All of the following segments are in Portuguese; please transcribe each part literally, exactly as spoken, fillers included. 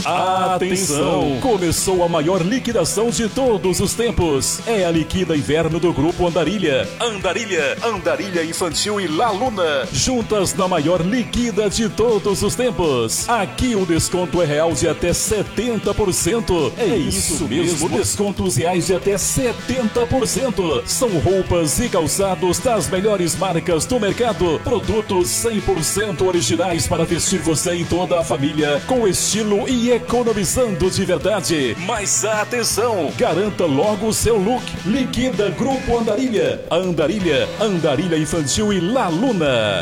Atenção! Começou a maior liquidação de todos os tempos. É a Liquida Inverno do Grupo Andarilha. Andarilha, Andarilha Infantil e La Luna. Juntas na maior liquida de todos os tempos. Aqui o desconto é real de até setenta por cento. É, é isso, isso mesmo, descontos reais de até setenta por cento. São roupas e calçados das melhores marcas do mercado. Produtos cem por cento originais para vestir você e toda a família com estilo e economizando de verdade. Mas atenção, garanta logo o seu look. Liquida Grupo Andarilha. Andarilha, Andarilha Infantil e La Luna.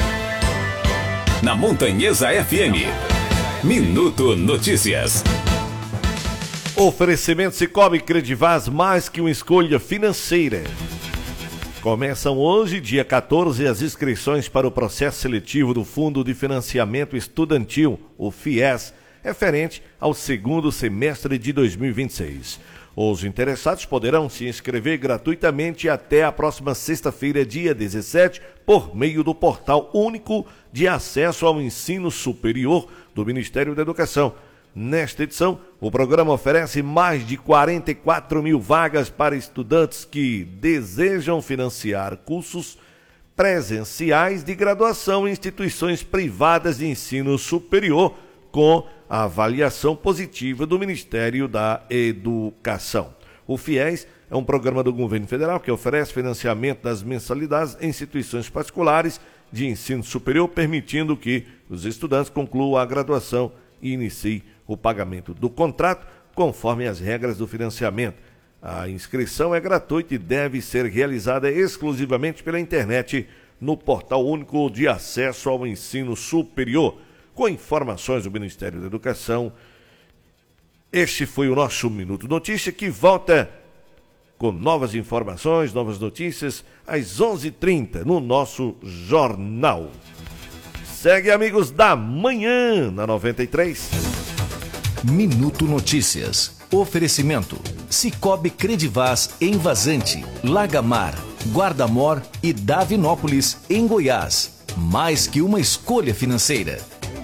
Na Montanhesa F M, Minuto Notícias. Oferecimento Sicoob Credivaz, mais que uma escolha financeira. Começam hoje, dia quatorze, as inscrições para o processo seletivo do Fundo de Financiamento Estudantil, o FIES, referente ao segundo semestre de dois mil e vinte e seis. Os interessados poderão se inscrever gratuitamente até a próxima sexta-feira, dia dezessete, por meio do Portal Único de Acesso ao Ensino Superior do Ministério da Educação. Nesta edição, o programa oferece mais de quarenta e quatro mil vagas para estudantes que desejam financiar cursos presenciais de graduação em instituições privadas de ensino superior com a avaliação positiva do Ministério da Educação. O FIES é um programa do governo federal que oferece financiamento das mensalidades em instituições particulares de ensino superior, permitindo que os estudantes concluam a graduação e iniciem o pagamento do contrato conforme as regras do financiamento. A inscrição é gratuita e deve ser realizada exclusivamente pela internet no Portal Único de Acesso ao Ensino Superior. Com informações do Ministério da Educação, este foi o nosso Minuto Notícia, que volta com novas informações, novas notícias, às onze e trinta no nosso jornal. Segue, amigos da manhã, na noventa e três. Minuto Notícias. Oferecimento. Sicoob Credivaz em Vazante, Lagamar, Guardamor e Davinópolis, em Goiás. Mais que uma escolha financeira.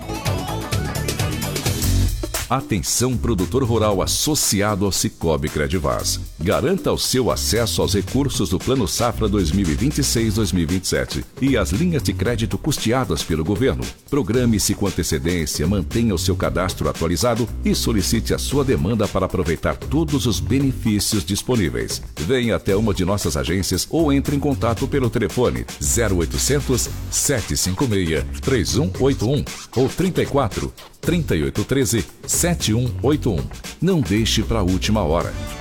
Atenção, produtor rural associado ao Sicoob Credivaz. Garanta o seu acesso aos recursos do Plano Safra dois mil e vinte e seis a dois mil e vinte e sete e as linhas de crédito custeadas pelo governo. Programe-se com antecedência, mantenha o seu cadastro atualizado e solicite a sua demanda para aproveitar todos os benefícios disponíveis. Venha até uma de nossas agências ou entre em contato pelo telefone zero oitocentos, sete cinco seis, três um oito um ou trinta e quatro, trinta e oito treze, sete um oito um. Não deixe para a última hora.